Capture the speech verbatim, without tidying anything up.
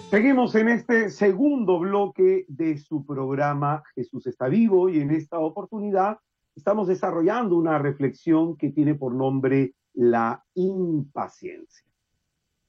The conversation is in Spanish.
Seguimos en este segundo bloque de su programa Jesús está vivo y en esta oportunidad estamos desarrollando una reflexión que tiene por nombre la impaciencia.